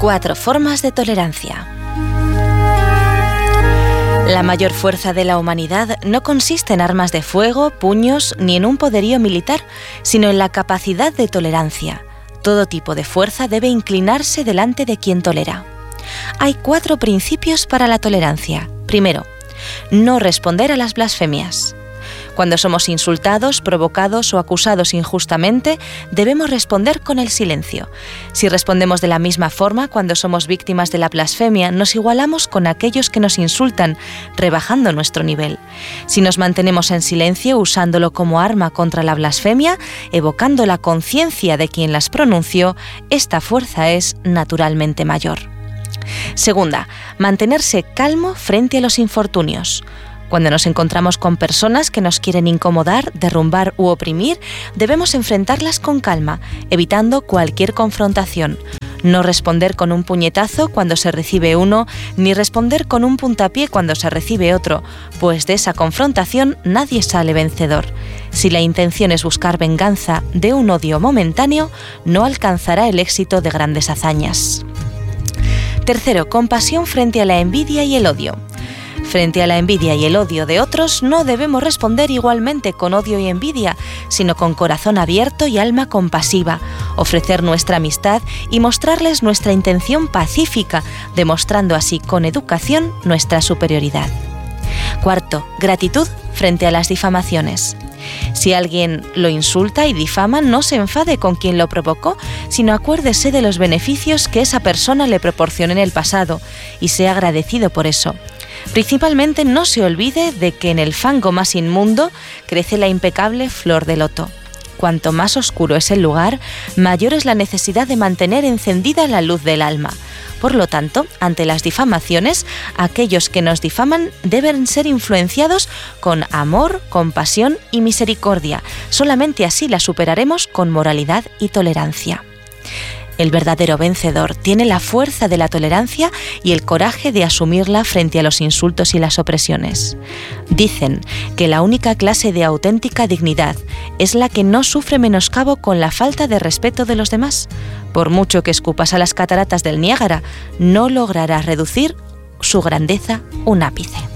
4 formas de tolerancia. La mayor fuerza de la humanidad no consiste en armas de fuego, puños, ni en un poderío militar, sino en la capacidad de tolerancia. Todo tipo de fuerza debe inclinarse delante de quien tolera. Hay 4 principios para la tolerancia. Primero, no responder a las blasfemias. Cuando somos insultados, provocados o acusados injustamente, debemos responder con el silencio. Si respondemos de la misma forma cuando somos víctimas de la blasfemia, nos igualamos con aquellos que nos insultan, rebajando nuestro nivel. Si nos mantenemos en silencio usándolo como arma contra la blasfemia, evocando la conciencia de quien las pronunció, esta fuerza es naturalmente mayor. Segunda, mantenerse calmo frente a los infortunios. Cuando nos encontramos con personas que nos quieren incomodar, derrumbar u oprimir, debemos enfrentarlas con calma, evitando cualquier confrontación. No responder con un puñetazo cuando se recibe uno, ni responder con un puntapié cuando se recibe otro, pues de esa confrontación nadie sale vencedor. Si la intención es buscar venganza de un odio momentáneo, no alcanzará el éxito de grandes hazañas. Tercero, compasión frente a la envidia y el odio. Frente a la envidia y el odio de otros, no debemos responder igualmente con odio y envidia, sino con corazón abierto y alma compasiva, ofrecer nuestra amistad y mostrarles nuestra intención pacífica, demostrando así con educación nuestra superioridad. Cuarto, gratitud frente a las difamaciones. Si alguien lo insulta y difama, no se enfade con quien lo provocó, sino acuérdese de los beneficios que esa persona le proporcionó en el pasado y sea agradecido por eso. Principalmente no se olvide de que en el fango más inmundo crece la impecable flor de loto. Cuanto más oscuro es el lugar, mayor es la necesidad de mantener encendida la luz del alma. Por lo tanto, ante las difamaciones, aquellos que nos difaman deben ser influenciados con amor, compasión y misericordia. Solamente así la superaremos con moralidad y tolerancia. El verdadero vencedor tiene la fuerza de la tolerancia y el coraje de asumirla frente a los insultos y las opresiones. Dicen que la única clase de auténtica dignidad es la que no sufre menoscabo con la falta de respeto de los demás. Por mucho que escupas a las cataratas del Niágara, no lograrás reducir su grandeza un ápice.